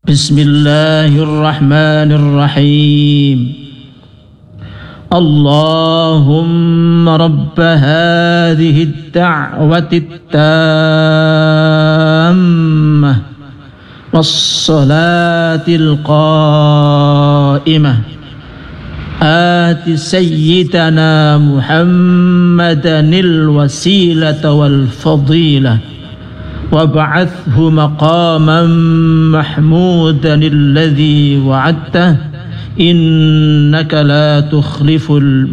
بسم الله الرحمن الرحيم اللهم رب هذه الدعوة التامة والصلاة القائمة آت سيدنا محمدا الوسيلة والفضيلة وابعثه مقاما محمودا الذي وعدته إنك لا تخلف